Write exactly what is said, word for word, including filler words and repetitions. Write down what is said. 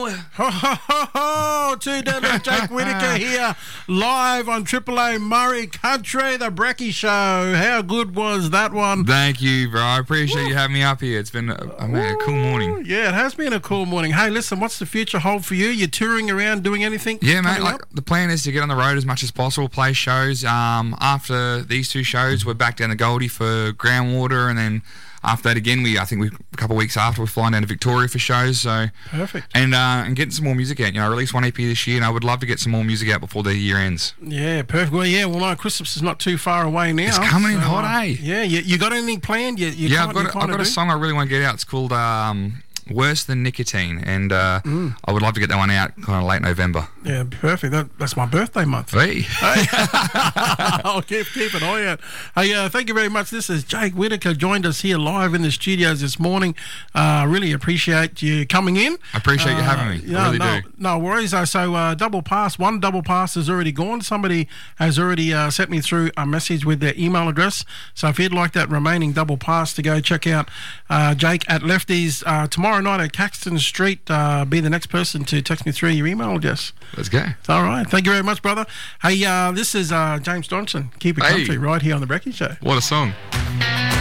Ho, ho, ho, ho. Two Deadlift Jake Whittaker here, live on Triple A Murray Country, the Brecky Show. How good was that one? Thank you, bro. I appreciate Ooh. you having me up here. It's been a, I mean, a cool morning. Yeah, it has been a cool morning. Hey, listen, what's the future hold for you? You're touring around doing anything? Yeah, mate. Like, the plan is to get on the road as much as possible, play shows. Um, after these two shows, we're back down to Goldie for Groundwater, and then after that, again, we I think we a couple of weeks after we're flying down to Victoria for shows. So perfect. And uh, and getting some more music out. You know, I released one E P this year, and I would love to get some more music out before the year ends. Yeah, perfect. Well, yeah, well, no, Christmas is not too far away now. It's coming so, in hot, uh, eh? Yeah, you, you got anything planned? You, you yeah, I've got you a, I've got a song I really want to get out. It's called um, Worse Than Nicotine, and uh, mm. I would love to get that one out kind of late November. Yeah, perfect. That, that's my birthday month. Hey. I'll keep, keep an eye out. Hey, uh, thank you very much. This is Jake Whittaker, joined us here live in the studios this morning. I uh, really appreciate you coming in. I appreciate uh, you having me. Yeah, I really no, do. No worries. Uh, so uh, double pass, one double pass has already gone. Somebody has already uh, sent me through a message with their email address. So if you'd like that remaining double pass to go check out uh, Jake at Lefties uh, tomorrow night at Caxton Street, uh, be the next person to text me through your email address. Let's go. All right. Thank you very much, brother. Hey, uh, this is uh, James Johnson, Keep It hey. Country, right here on The Brecky Show. What a song.